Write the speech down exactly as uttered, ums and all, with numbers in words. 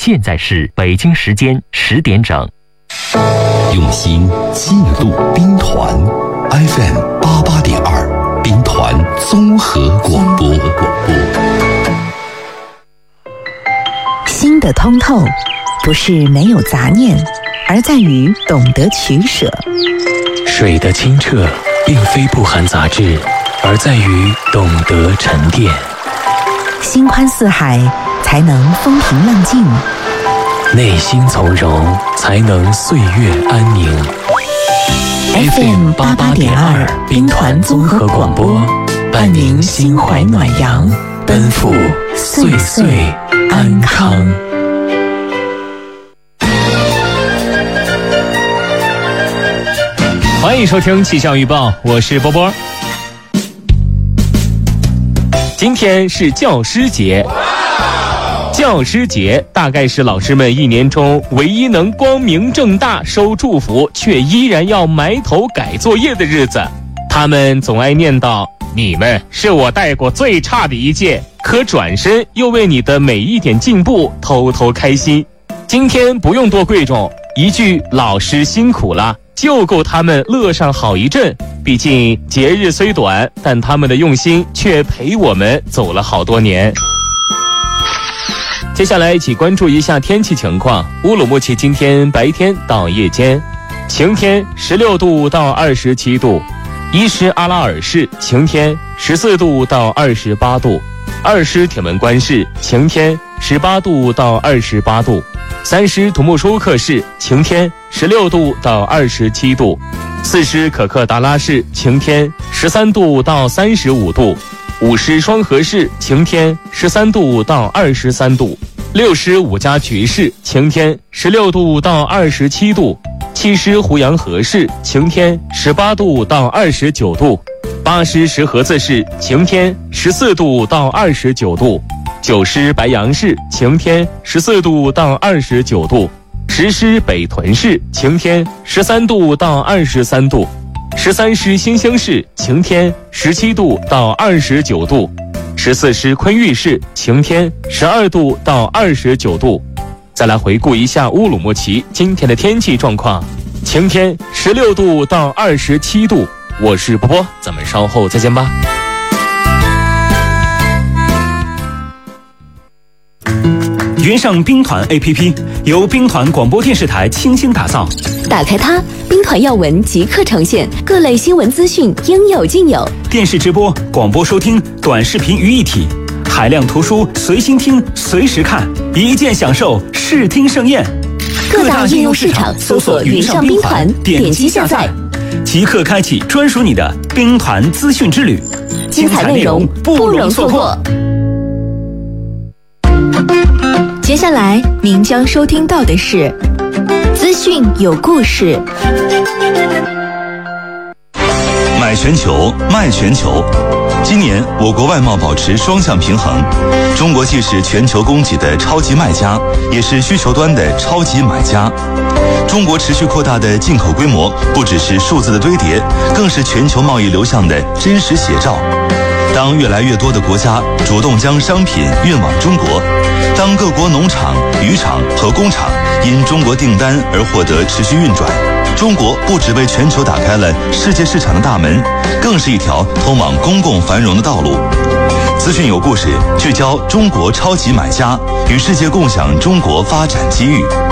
现在是北京时间十点整。 用心记录兵团 F M 八八点二，兵团综合广播。 心的通透，不是没有杂念，而在于懂得取舍。 水的清澈，并非不含杂质，而在于懂得沉淀。 心宽似海，才能风平浪静； 内心从容，才能岁月安宁。 F M 八八点二，兵团综合广播，伴您心怀暖阳，奔赴岁岁安康。 欢迎收听气象预报，我是波波。今天是教师节，教师节大概是老师们一年中唯一能光明正大收祝福，却依然要埋头改作业的日子。他们总爱念叨：“你们是我带过最差的一届”，可转身又为你的每一点进步偷偷开心。今天不用多贵重，一句“老师辛苦了”就够他们乐上好一阵。毕竟节日虽短，但他们的用心却陪我们走了好多年。接下来一起关注一下天气情况。乌鲁木齐今天白天到夜间晴天，十六度到二十七度；伊施阿拉尔市晴天，十四度到二十八度；二施铁门关市晴天，十八度到二十八度；三施土木舒克市晴天，十六度到二十七度；四施可克达拉市晴天，十三度到三十五度；五施双河市晴天，十三度到二十三度；六施五家渠市晴天，十六度到二十七度；七施胡杨河市晴天，十八度到二十九度；八施石河子市晴天，十四度到二十九度；九施白杨市晴天，十四度到二十九度；十施北屯市晴天，十三度到二十三度；十三施新兴市晴天，十七度到二十九度；十四施昆玉市晴天，十二度到二十九度。再来回顾一下乌鲁木齐今天的天气状况：晴天，十六度到二十七度。我是波波，咱们稍后再见吧。 云上兵团 A P P 由兵团广播电视台倾心打造， 打开它，兵团要闻即刻呈现，各类新闻资讯应有尽有， 电视直播、广播收听、短视频于一体，海量图书随心听随时看，一键享受视听盛宴。 各大应用市场搜索云上兵团，点击下载， 即刻开启专属你的兵团资讯之旅， 精彩内容不容错过。接下来您将收听到的是资讯有故事。 买全球，卖全球。今年我国外贸保持双向平衡，中国既是全球供给的超级卖家，也是需求端的超级买家。中国持续扩大的进口规模，不只是数字的堆叠，更是全球贸易流向的真实写照。当越来越多的国家主动将商品运往中国，当各国农场、渔场和工厂因中国订单而获得持续运转，中国不只为全球打开了世界市场的大门，更是一条通往公共繁荣的道路。资讯有故事，聚焦中国超级买家，与世界共享中国发展机遇。